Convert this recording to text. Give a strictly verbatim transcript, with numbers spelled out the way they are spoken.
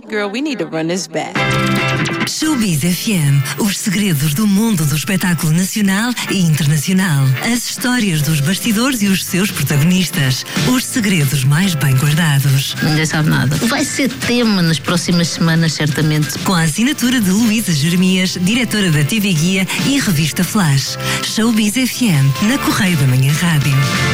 Girl, we need to run this back. Showbiz F M. Os segredos do mundo do espetáculo nacional e internacional. As histórias dos bastidores e os seus protagonistas. Os segredos mais bem guardados. Ninguém sabe nada. Vai ser tema nas próximas semanas, certamente. Com a assinatura de Luísa Jeremias, diretora da T V Guia e revista Flash. Showbiz F M, na Correio da Manhã Rádio.